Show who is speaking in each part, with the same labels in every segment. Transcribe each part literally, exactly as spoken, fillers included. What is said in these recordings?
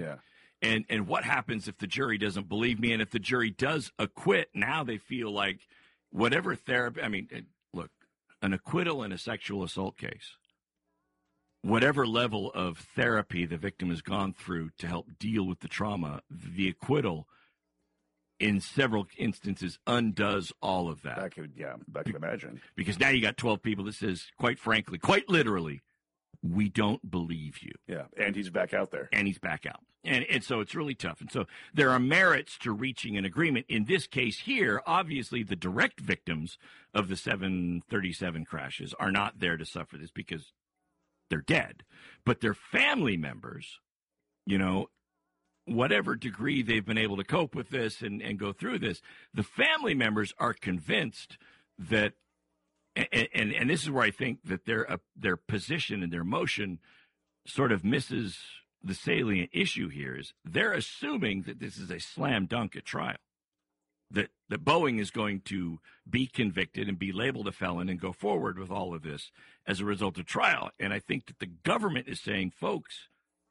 Speaker 1: Yeah.
Speaker 2: And and what happens if the jury doesn't believe me? And if the jury does acquit, now they feel like whatever therapy, I mean, look, an acquittal in a sexual assault case, whatever level of therapy the victim has gone through to help deal with the trauma, the acquittal in several instances undoes all of that.
Speaker 1: I could, yeah, I could imagine.
Speaker 2: Because now you got twelve people that says, quite frankly, quite literally, we don't believe you.
Speaker 1: Yeah, and he's back out there.
Speaker 2: And he's back out. And, and so it's really tough. And so there are merits to reaching an agreement. In this case here, obviously the direct victims of the seven thirty-seven crashes are not there to suffer this because they're dead. But their family members, you know, whatever degree they've been able to cope with this and, and go through this, the family members are convinced that, and, and, and this is where I think that their, uh, their position and their motion sort of misses the salient issue here, is they're assuming that this is a slam dunk at trial, that, that Boeing is going to be convicted and be labeled a felon and go forward with all of this as a result of trial. And I think that the government is saying, folks,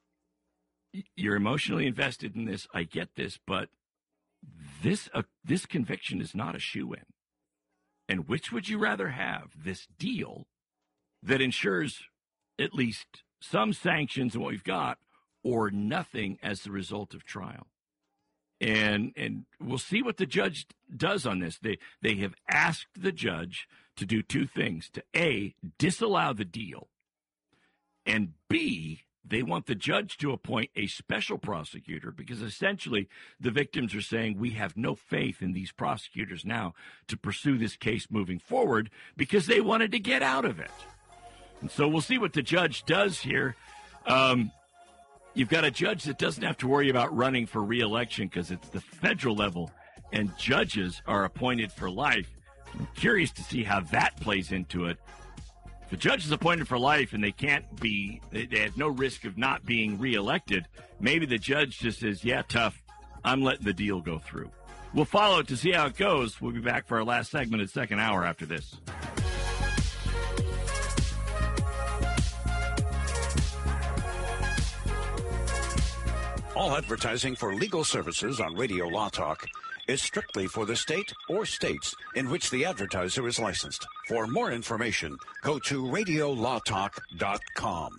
Speaker 2: you're emotionally invested in this. I get this, but this uh, this conviction is not a shoo-in. And which would you rather have? This deal that ensures at least some sanctions in what we've got, or nothing as the result of trial? And and we'll see what the judge does on this. They they have asked the judge to do two things: to A, disallow the deal, and B, they want the judge to appoint a special prosecutor, because essentially the victims are saying, we have no faith in these prosecutors now to pursue this case moving forward, because they wanted to get out of it. And so we'll see what the judge does here. Um, you've got a judge that doesn't have to worry about running for re-election because it's the federal level, and judges are appointed for life. I'm curious to see how that plays into it. If a judge is appointed for life and they can't be, they have no risk of not being reelected, maybe the judge just says, yeah, tough, I'm letting the deal go through. We'll follow it to see how it goes. We'll be back for our last segment of the second hour after this.
Speaker 3: All advertising for legal services on Radio Law Talk is strictly for the state or states in which the advertiser is licensed. For more information, go to radio law talk dot com.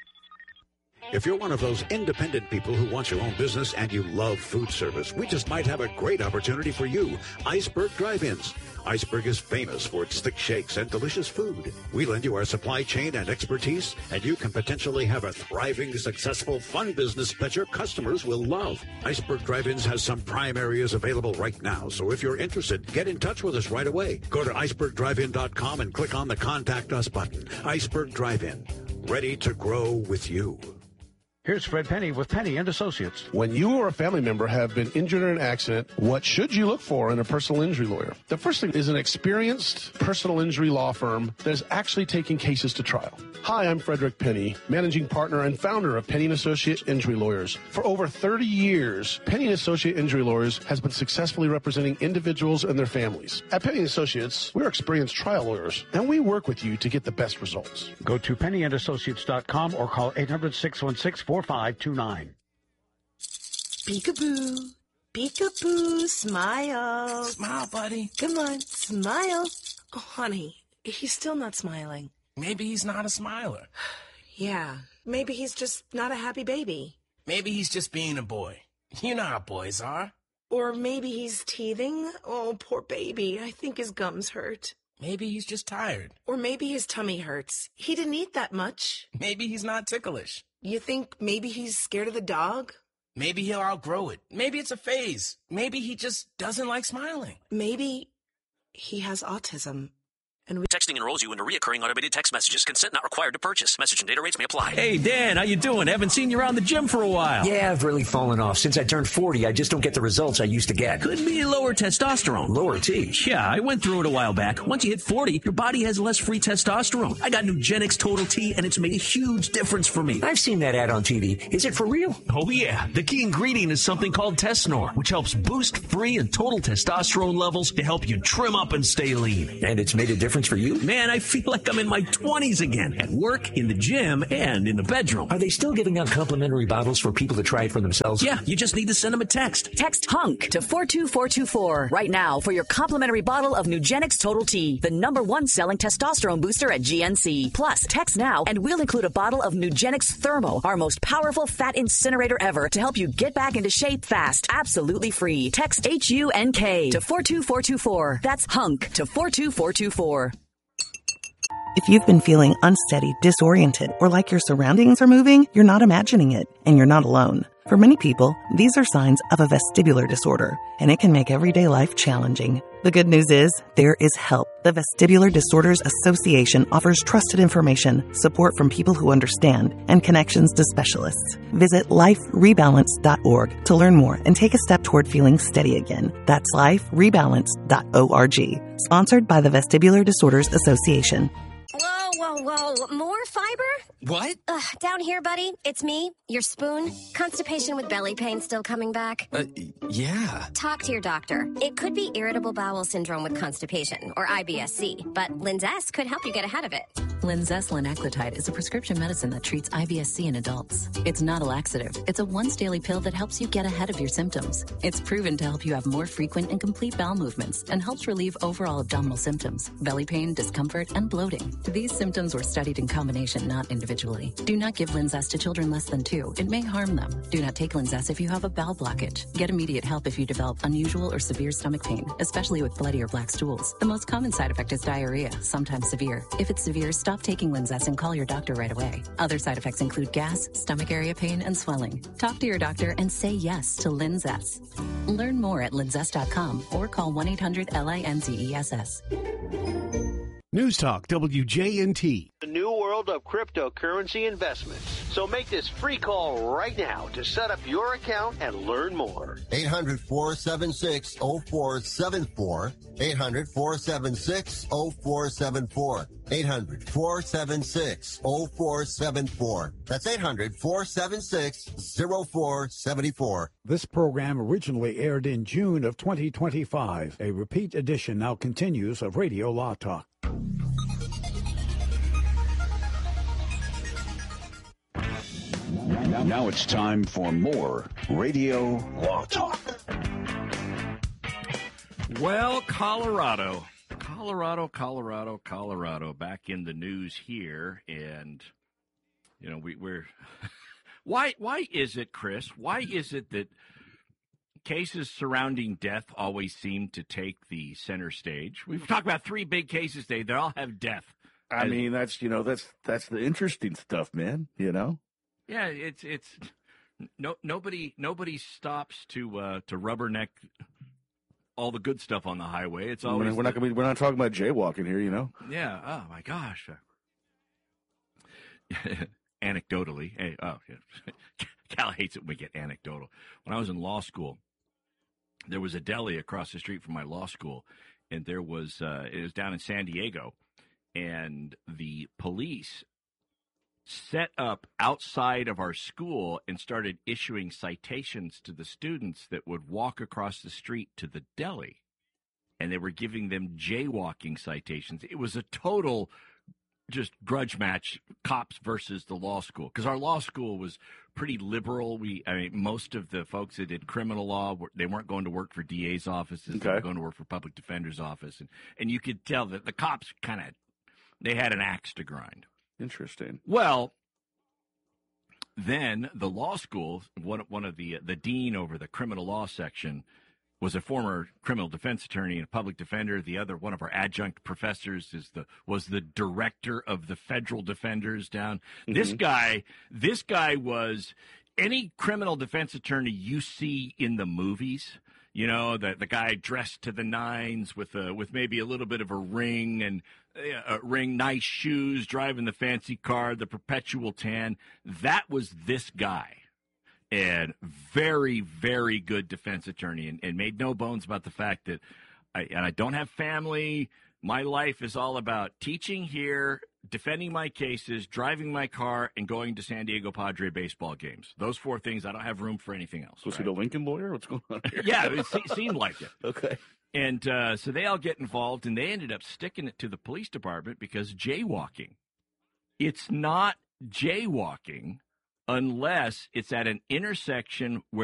Speaker 4: If you're one of those independent people who wants your own business and you love food service, we just might have a great opportunity for you. Iceberg Drive-Ins. Iceberg is famous for its thick shakes and delicious food. We lend you our supply chain and expertise, and you can potentially have a thriving, successful, fun business that your customers will love. Iceberg Drive-Ins has some prime areas available right now, so if you're interested, get in touch with us right away. Go to iceberg drive in dot com and click on the Contact Us button. Iceberg Drive-In, ready to grow with you.
Speaker 5: Here's Fred Penny with Penny and Associates.
Speaker 6: When you or a family member have been injured in an accident, what should you look for in a personal injury lawyer? The first thing is an experienced personal injury law firm that is actually taking cases to trial. Hi, I'm Frederick Penny, managing partner and founder of Penny and Associate Injury Lawyers. For over thirty years, Penny and Associate Injury Lawyers has been successfully representing individuals and their families. At Penny and Associates, we're experienced trial lawyers, and we work with you to get the best results.
Speaker 5: Go to penny and associates dot com or call eight hundred, six one six, four five two nine.
Speaker 7: Peekaboo, peekaboo, smile.
Speaker 8: Smile, buddy.
Speaker 7: Come on, smile. Oh, honey, he's still not smiling.
Speaker 8: Maybe he's not a smiler.
Speaker 7: Yeah, maybe he's just not a happy baby.
Speaker 8: Maybe he's just being a boy. You know how boys are.
Speaker 7: Or maybe he's teething. Oh, poor baby. I think his gums hurt.
Speaker 8: Maybe he's just tired.
Speaker 7: Or maybe his tummy hurts. He didn't eat that much.
Speaker 8: Maybe he's not ticklish.
Speaker 7: You think maybe he's scared of the dog?
Speaker 8: Maybe he'll outgrow it. Maybe it's a phase. Maybe he just doesn't like smiling.
Speaker 7: Maybe he has autism. And we-
Speaker 9: Texting enrolls you into recurring automated text messages. Consent not required to purchase. Message and data rates may apply.
Speaker 10: Hey, Dan, how you doing? Haven't seen you around the gym for a while.
Speaker 11: Yeah, I've really fallen off. Since I turned forty, I just don't get the results I used to get.
Speaker 10: Could be lower testosterone.
Speaker 11: Lower T?
Speaker 10: Yeah, I went through it a while back. Once you hit forty, your body has less free testosterone. I got Nugenix Total T, and it's made a huge difference for me.
Speaker 11: I've seen that ad on T V. Is it for real?
Speaker 10: Oh, yeah. The key ingredient is something called Tesnor, which helps boost free and total testosterone levels to help you trim up and stay lean.
Speaker 11: And it's made a difference difference for you?
Speaker 10: Man, I feel like I'm in my twenties again. At work, in the gym, and in the bedroom.
Speaker 11: Are they still giving out complimentary bottles for people to try it for themselves?
Speaker 10: Yeah, you just need to send them a text.
Speaker 12: Text HUNK to four two four two four right now for your complimentary bottle of Nugenix Total T, the number one selling testosterone booster at G N C. Plus, text now and we'll include a bottle of Nugenix Thermo, our most powerful fat incinerator ever, to help you get back into shape fast. Absolutely free. Text H U N K to four two four two four. That's HUNK to four two four two four.
Speaker 13: If you've been feeling unsteady, disoriented, or like your surroundings are moving, you're not imagining it, and you're not alone. For many people, these are signs of a vestibular disorder, and it can make everyday life challenging. The good news is, there is help. The Vestibular Disorders Association offers trusted information, support from people who understand, and connections to specialists. Visit life rebalance dot org to learn more and take a step toward feeling steady again. That's life rebalance dot org. Sponsored by the Vestibular Disorders Association.
Speaker 14: Whoa, whoa, whoa. More fiber?
Speaker 8: What?
Speaker 14: Ugh, down here, buddy. It's me, your spoon. Constipation with belly pain still coming back?
Speaker 8: Uh, yeah.
Speaker 14: Talk to your doctor. It could be irritable bowel syndrome with constipation, or I B S C, but Linzess could help you get ahead of it.
Speaker 15: Linzess linaclotide is a prescription medicine that treats I B S C in adults. It's not a laxative. It's a once-daily pill that helps you get ahead of your symptoms. It's proven to help you have more frequent and complete bowel movements and helps relieve overall abdominal symptoms, belly pain, discomfort, and bloating. These symptoms were studied in combination, not individually. Do not give Linzess to children less than two. It may harm them. Do not take Linzess if you have a bowel blockage. Get immediate help if you develop unusual or severe stomach pain, especially with bloody or black stools. The most common side effect is diarrhea, sometimes severe. If it's severe, stop taking Linzess and call your doctor right away. Other side effects include gas, stomach area pain, and swelling. Talk to your doctor and say yes to Linzess. Learn more at linzess dot com or call one eight hundred L I N Z E S S.
Speaker 16: News Talk W J N T.
Speaker 17: The new world of cryptocurrency investments. So make this free call right now to set up your account and learn more.
Speaker 18: eight hundred, four seven six, oh four seven four. eight hundred, four seven six, oh four seven four. eight hundred, four seven six, oh four seven four. That's eight hundred, four seven six, oh four seven four.
Speaker 19: This program originally aired in June of twenty twenty-five. A repeat edition now continues of Radio Law Talk.
Speaker 3: Now, now it's time for more Radio Law Talk.
Speaker 2: Well, Colorado, Colorado, Colorado, Colorado, back in the news here, and you know we, we're why why is it, Chris? Why is it that cases surrounding death always seem to take the center stage? We've talked about three big cases today; they all have death.
Speaker 1: I mean, that's you know that's that's the interesting stuff, man. You know.
Speaker 2: Yeah, it's it's no nobody nobody stops to uh, to rubberneck all the good stuff on the highway. It's always
Speaker 1: we're, we're not gonna be, we're not talking about jaywalking here, you know.
Speaker 2: Yeah. Oh my gosh. Anecdotally, hey, oh, yeah. Cal hates it when we get anecdotal. When I was in law school, there was a deli across the street from my law school, and there was uh, it was down in San Diego, and the police set up outside of our school and started issuing citations to the students that would walk across the street to the deli. And they were giving them jaywalking citations. It was a total just grudge match, cops versus the law school. Because our law school was pretty liberal. We, I mean, most of the folks that did criminal law, they weren't going to work for D A's offices.
Speaker 1: Okay.
Speaker 2: They were going to work for public defender's office. And, and you could tell that the cops kind of, they had an axe to grind.
Speaker 1: Interesting.
Speaker 2: Well, then the law school, one, one of the the dean over the criminal law section was a former criminal defense attorney and a public defender. The other, one of our adjunct professors, is the was the director of the federal defenders down. Mm-hmm. This guy, this guy was any criminal defense attorney you see in the movies. You know, the the guy dressed to the nines with a, with maybe a little bit of a ring and a ring, nice shoes, driving the fancy car, the perpetual tan. That was this guy. And very, very good defense attorney, and, and made no bones about the fact that I, and I don't have family. My life is all about teaching here, defending my cases, driving my car, and going to San Diego Padre baseball games. Those four things, I don't have room for anything else.
Speaker 1: Was
Speaker 2: right?
Speaker 1: he the Lincoln lawyer? What's going on here?
Speaker 2: Yeah, it se- seemed like it.
Speaker 1: Okay.
Speaker 2: And uh, so they all get involved, and they ended up sticking it to the police department because jaywalking. It's not jaywalking unless it's at an intersection where